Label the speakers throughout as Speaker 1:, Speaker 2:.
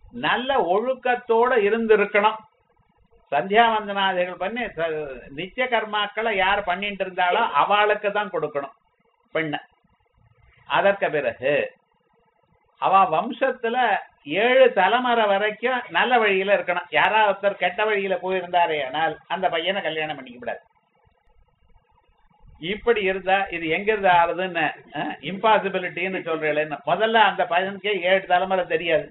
Speaker 1: நல்ல ஒழுக்கத்தோட இருந்திருக்கணும். சந்தியாவந்தனாதிகள் பண்ணி நித்திய கர்மாக்களை யார் பண்ணிட்டு இருந்தாலோ அவளுக்கு தான் கொடுக்கணும் பெண்ண. அதற்கு பிறகு அவ வம்சத்துல 7 தலைமுறை வரைக்கும் நல்ல வழியில இருக்கணும். யாராவது ஒருத்தர் கெட்ட வழியில போயிருந்தாரே ஆனால் அந்த பையனை கல்யாணம் பண்ணிக்க கூடாது. இப்படி இருந்தா இது எங்க இருந்து ஆறுதுன்னு இம்பாசிபிலிட்டின்னு சொல்றேன். முதல்ல அந்த பையனுக்கே 7 தலைமுறை தெரியாது.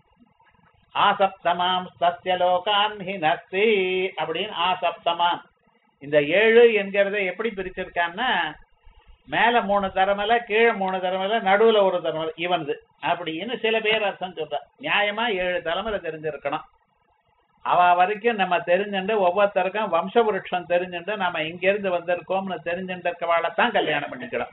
Speaker 1: ஆசப்தமாம் சத்யலோகான் ஹினஸ்தி அப்படின்னு ஆசப்தமாம். இந்த 7 என்கிறத எப்படி பிரிச்சிருக்கான்னா மேல 3 தலைமுறை, கீழே 3 தலைமுறை, நடுவுல ஒரு தலைமுறை இவன்து அப்படின்னு சில பேர் அர்த்தம் சொல்ற. நியாயமா 7 தலைமுறை தெரிஞ்சிருக்கணும். அவ வரைக்கும் நம்ம தெரிஞ்சுட்டு ஒவ்வொருத்தருக்கும் வம்ச விருட்சம் தெரிஞ்சுட்டு நம்ம இங்க இருந்து வந்திருக்கோம்னு தெரிஞ்சுட்டவாளைத்தான் கல்யாணம் பண்ணிக்கலாம்.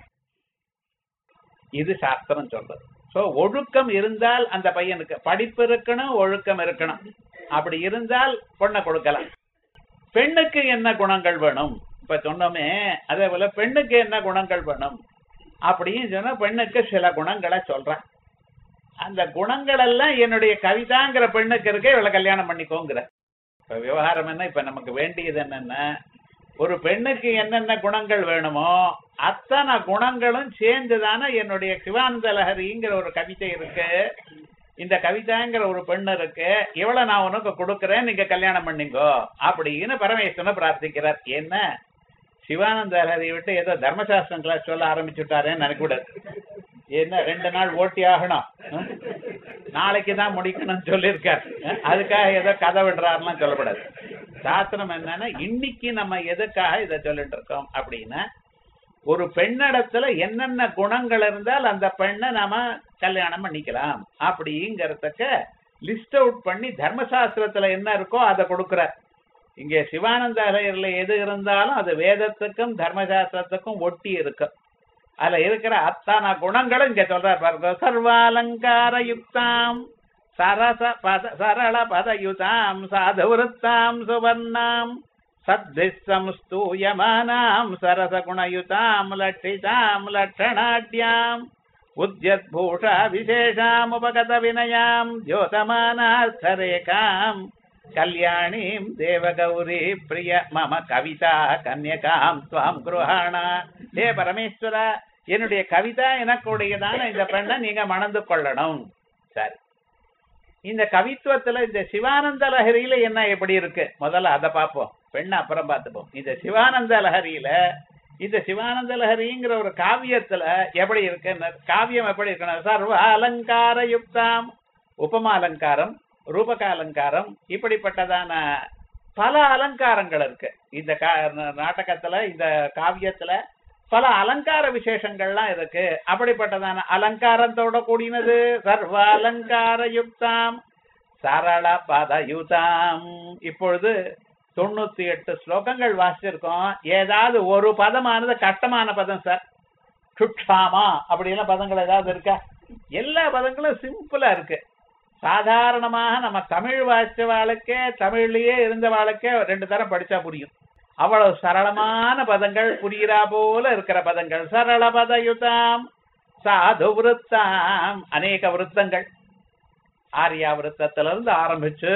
Speaker 1: இது சாஸ்திரம் சொல்றது. சோ ஒழுக்கம் இருந்தால் அந்த பையனுக்கு படிப்பு இருக்கணும், ஒழுக்கம் இருக்கணும். அப்படி இருந்தால் பொண்ணை கொடுக்கலாம். பெண்ணுக்கு என்ன குணங்கள் வேணும் இப்ப சொன்னோமே, அதே போல பெண்ணுக்கு என்ன குணங்கள் வேணும் அப்படின்னு சொன்னா பெண்ணுக்கு சில குணங்களை சொல்றேன். அந்த குணங்கள் எல்லாம் என்னுடைய கவிதாங்கிற பெண்ணுக்கு இருக்க இவளை கல்யாணம் பண்ணிக்கோங்கிற. இப்ப விவகாரம் என்ன, இப்ப நமக்கு வேண்டியது என்னன்னா ஒரு பெண்ணுக்கு என்னென்ன குணங்கள் வேணுமோ அத்தனை குணங்களும் சேர்ந்துதானே என்னுடைய சிவானந்த லஹரிங்கிற ஒரு கவிதை இருக்கு. இந்த கவிதாங்கிற ஒரு பெண்ணு இருக்கு, இவளை நான் உனக்கு கொடுக்குறேன், நீங்க கல்யாணம் பண்ணிங்கோ அப்படின்னு பரமேஸ்வரனை பிரார்த்திக்கிறார். என்ன சிவானந்த லஹரியை விட்டு ஏதோ தர்மசாஸ்திரம் கிளாஸ் சொல்ல ஆரம்பிச்சுட்டாரேன்னு நினைக்கூடாது. என்ன 2 நாள் ஓட்டி ஆகணும், நாளைக்குதான் முடிக்கணும்னு சொல்லியிருக்காரு, அதுக்காக ஏதோ கதை விடுறாருலாம் சொல்லக்கூடாது. சாஸ்திரம் என்னன்னா இன்னைக்கு நம்ம எதுக்காக இதை சொல்லிட்டு இருக்கோம் அப்படின்னா ஒரு பெண்ணிடத்துல என்னென்ன குணங்கள் இருந்தால் அந்த பெண்ணை நாம கல்யாணம் பண்ணிக்கலாம் அப்படிங்கறதுக்கு லிஸ்ட் அவுட் பண்ணி தர்மசாஸ்திரத்துல என்ன இருக்கோ அதை கொடுக்குற. இங்க சிவானந்த அலையர்ல எது இருந்தாலும் அது வேதத்துக்கும் தர்மசாஸ்திரத்துக்கும் ஒட்டி இருக்கும். அதுல இருக்கிற அத்தனை குணங்களும் இங்க சொல்றார் பாருங்க. சர்வாலங்கார யுக்தாம் சரள பதயுதாம் சாதுவருத்தாம் சுவர்ணாம் சத்பிஸ்ஸம்ஸ்தூயமானாம் சரசகுணயுதாம் லட்சிதாம் லட்சணாட்யாம் உத்யத்பூஷா விசேஷாம் உபகத வினயாம் ஜோதமானார்த்தரேகாம் கல்யாணீம் தேவகௌரி பிரிய மம கவிதா கன்யகாம் துவாம் குருஹாணா. ஹே பரமேஸ்வரா, என்னுடைய கவிதா எனக்குடையதான இந்த பெண்ணை நீங்க மணந்து கொள்ளணும். சரி, இந்த கவித்துவத்துல இந்த சிவானந்த லஹரியில என்ன எப்படி இருக்கு முதல்ல அதை பார்ப்போம், பெண்ணை அப்புறம் பார்த்துப்போம். இந்த சிவானந்த லஹரிங்கிற ஒரு காவியத்துல எப்படி இருக்கு, காவியம் எப்படி இருக்கணும். சர்வ அலங்கார யுக்தாம், உபமா அலங்காரம், ரூபக அலங்காரம், இப்படிப்பட்டதான பல அலங்காரங்கள் இருக்கு. இந்த நாடகத்துல இந்த காவியத்துல பல அலங்கார விசேஷங்கள்லாம் இருக்கு. அப்படிப்பட்டதான அலங்காரத்தோட கூடினது. சர்வ அலங்கார யுக்தாம் சரள பதயுதாம். இப்பொழுது 98 ஸ்லோகங்கள் வாசிச்சிருக்கோம். ஏதாவது ஒரு பதமானது கஷ்டமான பதம் சார், சுட்சாமா அப்படியெல்லாம் பதங்கள் ஏதாவது இருக்கா? எல்லா பதங்களும் சிம்பிளா இருக்கு. சாதாரணமாக நம்ம தமிழ் வாசிச்ச வாழ்க்கை, தமிழ்லயே இருந்த வாழ்க்கை 2 தரம் படிச்சா புரியும். அவ்வளவு சரளமான பதங்கள், புரிகிறா போல இருக்கிற பதங்கள். சரள பதயுதாம் சாது விருத்தாம், அநேக விருத்தங்கள், ஆரியா விருத்தத்திலிருந்து ஆரம்பிச்சு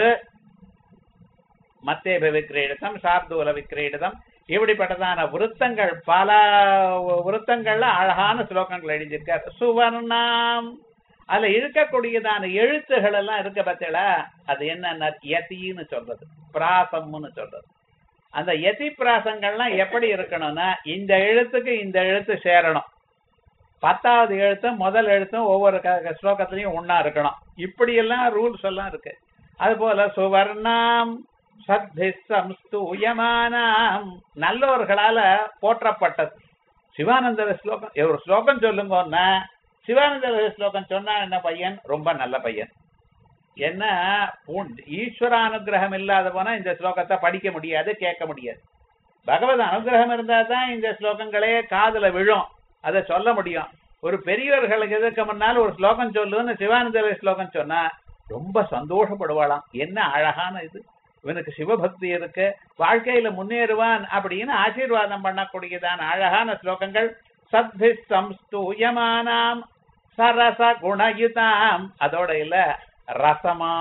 Speaker 1: மத்தேப விக்கிரீடிதம், சார்தூல விக்கிரீடிதம், இப்படிப்பட்டதான விருத்தங்கள், பல விருத்தங்கள்ல அழகான ஸ்லோகங்கள் எழுதியிருக்கார். சுவர்ணாம், அதுல இருக்கக்கூடியதான எழுத்துகள் எல்லாம் இருக்க பத்தில அது என்ன யதின்னு சொல்றது, பிராசம்னு சொல்றது. அந்த யதி பிராசங்கள்லாம் எப்படி இருக்கணும்னா இந்த எழுத்துக்கு இந்த எழுத்து சேரணும். 10வது எழுத்தும் முதல் எழுத்தும் ஒவ்வொரு ஸ்லோகத்திலையும் ஒன்னா இருக்கணும். இப்படி எல்லாம் ரூல்ஸ் எல்லாம் இருக்கு. அது போல சுவர்ணாம் சத்பிஸ்ஸம்ஸ்தூயமானாம், நல்லவர்களால போற்றப்பட்டது. சிவானந்தர் ஸ்லோகம் ஒரு ஸ்லோகம் சொல்லுங்கன்னா சிவானந்தர் ஸ்லோகம் சொன்னா என்ன பையன் ரொம்ப நல்ல பையன். என்ன ஈஸ்வர அனுகிரகம் இல்லாத போனா இந்த ஸ்லோகத்தை படிக்க முடியாது, கேட்க முடியாது. பகவத் அனுகிரகம் இருந்தா தான் இந்த ஸ்லோகங்களே காதுல விழும், அதை சொல்ல முடியும். ஒரு பெரியவர்களுக்கு எதுக்கு முன்னாலும் ஒரு ஸ்லோகம் சொல்லுன்னு சிவானந்தர் ஸ்லோகம் சொன்னா ரொம்ப சந்தோஷப்படுவாளாம். என்ன அழகான இது, இவனுக்கு சிவபக்தி இருக்கு, வாழ்க்கையில முன்னேறுவான் அப்படின்னு ஆசீர்வாதம் பண்ணக்கூடியதான அழகான ஸ்லோகங்கள். சத்பிஸ்ஸம்ஸ்தூயமானாம் சரச குணயுதாம், அதோட இல்ல ரசமா